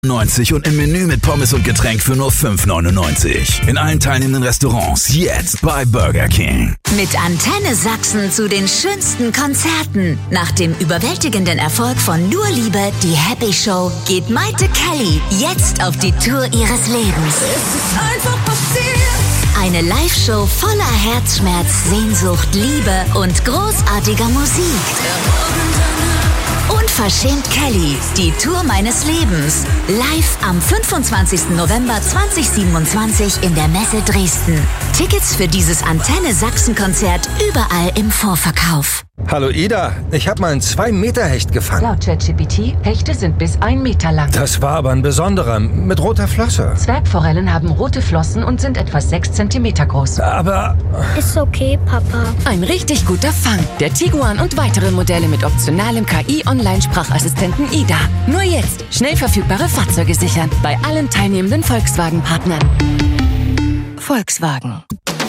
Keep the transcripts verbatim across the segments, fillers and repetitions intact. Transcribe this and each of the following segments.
neunzig und im Menü mit Pommes und Getränk für nur fünf neunundneunzig. In allen teilnehmenden Restaurants jetzt bei Burger King. Mit Antenne Sachsen zu den schönsten Konzerten. Nach dem überwältigenden Erfolg von Nur Liebe, die Happy Show, geht Maite Kelly jetzt auf die Tour ihres Lebens. Es ist einfach passiert. Eine Live-Show voller Herzschmerz, Sehnsucht, Liebe und großartiger Musik. Unverschämt Kelly, die Tour meines Lebens. Live am fünfundzwanzigsten November zweitausendsiebenundzwanzig in der Messe Dresden. Tickets für dieses Antenne Sachsen-Konzert überall im Vorverkauf. Hallo Ida, ich habe mal einen zwei Meter Hecht gefangen. Laut ChatGPT, Hechte sind bis ein Meter lang. Das war aber ein besonderer, mit roter Flosse. Zwergforellen haben rote Flossen und sind etwa sechs Zentimeter groß. Aber... Ist okay, Papa. Ein richtig guter Fang. Der Tiguan und weitere Modelle mit optionalem K I-Online-Sprachassistenten Ida. Nur jetzt schnell verfügbare Fahrzeuge sichern. Bei allen teilnehmenden Volkswagen-Partnern. Volkswagen.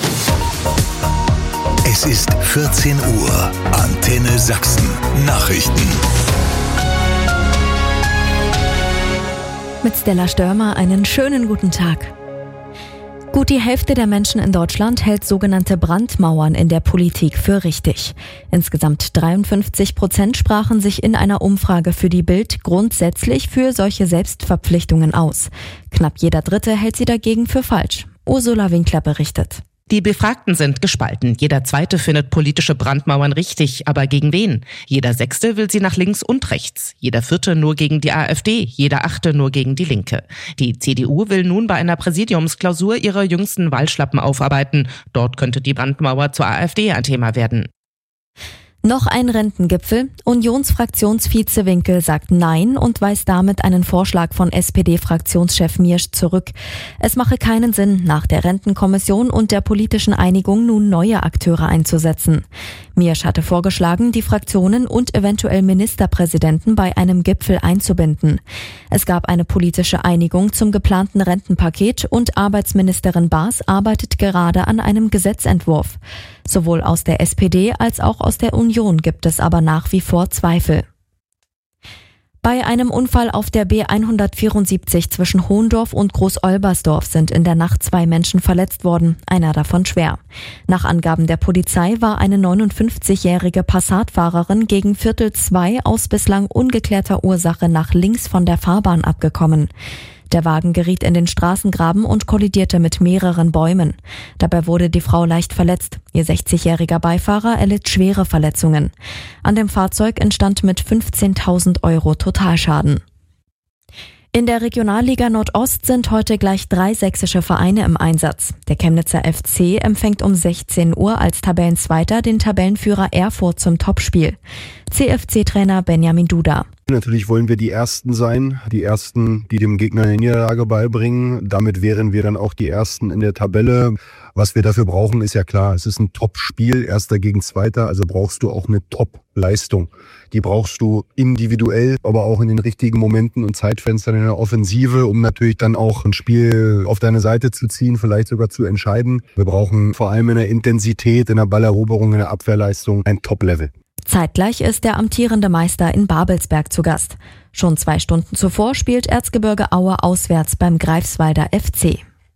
Es ist vierzehn Uhr. Antenne Sachsen. Nachrichten. Mit Stella Störmer einen schönen guten Tag. Gut die Hälfte der Menschen in Deutschland hält sogenannte Brandmauern in der Politik für richtig. Insgesamt dreiundfünfzig Prozent sprachen sich in einer Umfrage für die Bild grundsätzlich für solche Selbstverpflichtungen aus. Knapp jeder Dritte hält sie dagegen für falsch. Ursula Winkler berichtet. Die Befragten sind gespalten. Jeder Zweite findet politische Brandmauern richtig, aber gegen wen? Jeder Sechste will sie nach links und rechts. Jeder Vierte nur gegen die AfD, jeder Achte nur gegen die Linke. Die C D U will nun bei einer Präsidiumsklausur ihre jüngsten Wahlschlappen aufarbeiten. Dort könnte die Brandmauer zur AfD ein Thema werden. Noch ein Rentengipfel. Unionsfraktionsvize Winkel sagt Nein und weist damit einen Vorschlag von S P D-Fraktionschef Miersch zurück. Es mache keinen Sinn, nach der Rentenkommission und der politischen Einigung nun neue Akteure einzusetzen. Miersch hatte vorgeschlagen, die Fraktionen und eventuell Ministerpräsidenten bei einem Gipfel einzubinden. Es gab eine politische Einigung zum geplanten Rentenpaket und Arbeitsministerin Baas arbeitet gerade an einem Gesetzentwurf. Sowohl aus der S P D als auch aus der Union gibt es aber nach wie vor Zweifel. Bei einem Unfall auf der B hundertvierundsiebzig zwischen Hohendorf und Groß-Olbersdorf sind in der Nacht zwei Menschen verletzt worden, einer davon schwer. Nach Angaben der Polizei war eine neunundfünfzigjährige Passatfahrerin gegen Viertel zwei aus bislang ungeklärter Ursache nach links von der Fahrbahn abgekommen. Der Wagen geriet in den Straßengraben und kollidierte mit mehreren Bäumen. Dabei wurde die Frau leicht verletzt. Ihr sechzigjähriger Beifahrer erlitt schwere Verletzungen. An dem Fahrzeug entstand mit fünfzehntausend Euro Totalschaden. In der Regionalliga Nordost sind heute gleich drei sächsische Vereine im Einsatz. Der Chemnitzer F C empfängt um sechzehn Uhr als Tabellenzweiter den Tabellenführer Erfurt zum Topspiel. C F C-Trainer Benjamin Duda. Natürlich wollen wir die Ersten sein, die Ersten, die dem Gegner eine Niederlage beibringen. Damit wären wir dann auch die Ersten in der Tabelle. Was wir dafür brauchen, ist ja klar, es ist ein Top-Spiel, Erster gegen Zweiter, also brauchst du auch eine Top-Leistung. Die brauchst du individuell, aber auch in den richtigen Momenten und Zeitfenstern in der Offensive, um natürlich dann auch ein Spiel auf deine Seite zu ziehen, vielleicht sogar zu entscheiden. Wir brauchen vor allem in der Intensität, in der Balleroberung, in der Abwehrleistung ein Top-Level. Zeitgleich ist der amtierende Meister in Babelsberg zu Gast. Schon zwei Stunden zuvor spielt Erzgebirge Aue auswärts beim Greifswalder F C.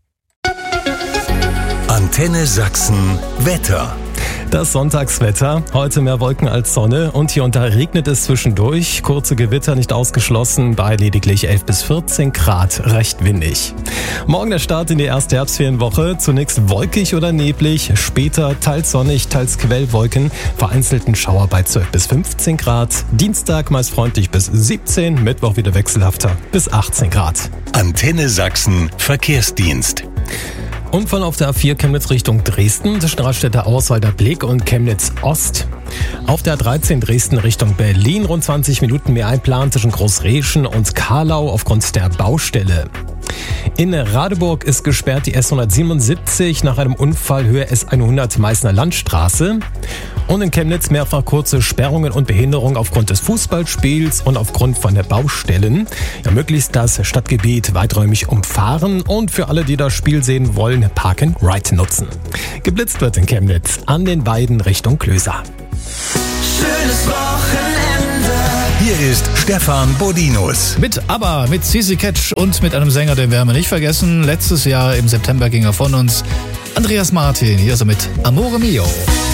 Antenne Sachsen Wetter. Das Sonntagswetter, heute mehr Wolken als Sonne und hier und da regnet es zwischendurch. Kurze Gewitter nicht ausgeschlossen, bei lediglich elf bis vierzehn Grad, recht windig. Morgen der Start in die erste Herbstferienwoche, zunächst wolkig oder neblig, später teils sonnig, teils Quellwolken, vereinzelten Schauer bei zwölf bis fünfzehn Grad. Dienstag meist freundlich bis siebzehn, Mittwoch wieder wechselhafter bis achtzehn Grad. Antenne Sachsen Verkehrsdienst. Unfall auf der A vier Chemnitz Richtung Dresden, zwischen Raststätte Auerswalder Blick und Chemnitz Ost. Auf der A dreizehn Dresden Richtung Berlin rund zwanzig Minuten mehr Einplan zwischen Großreschen und Karlau aufgrund der Baustelle. In Radeburg ist gesperrt die S hundertsiebenundsiebzig nach einem Unfall Höhe S hundert Meißner Landstraße. Und in Chemnitz mehrfach kurze Sperrungen und Behinderung aufgrund des Fußballspiels und aufgrund von der Baustellen. Ja, möglichst das Stadtgebiet weiträumig umfahren und für alle, die das Spiel sehen wollen, Park and Ride nutzen. Geblitzt wird in Chemnitz an den Weiden Richtung Klöser. Schönes Wochenende. Hier Hier ist Stefan Bodinus. Mit ABBA, mit Sisi Catch und mit einem Sänger, den werden wir nicht vergessen. Letztes Jahr im September ging er von uns. Andreas Martin, hier ist er mit Amore Mio.